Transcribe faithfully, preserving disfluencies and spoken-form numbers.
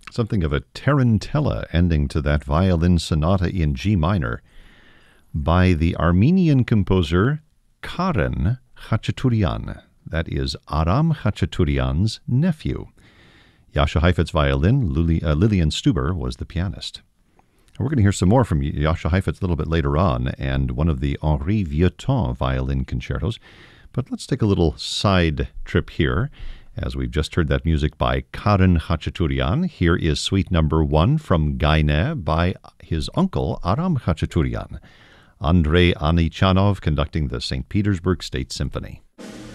Something of a tarantella ending to that violin sonata in G minor by the Armenian composer Karen Khachaturian. That is Aram Khachaturian's nephew. Jascha Heifetz violin, Luli, uh, Lillian Stuber was the pianist. And we're going to hear some more from Jascha Heifetz a little bit later on, and one of the Henri Vieuxtemps violin concertos. But let's take a little side trip here, as we've just heard that music by Karen Khachaturian. Here is suite number one from Gaine by his uncle Aram Khachaturian. Andrei Anichanov conducting the Saint Petersburg State Symphony.